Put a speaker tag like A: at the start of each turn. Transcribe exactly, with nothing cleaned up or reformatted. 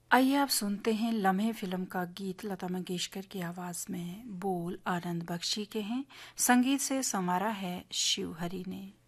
A: आइए आप सुनते हैं लम्हे फिल्म का गीत लता मंगेशकर की आवाज में। बोल आनंद बख्शी के हैं, संगीत से संवारा है शिव हरि ने।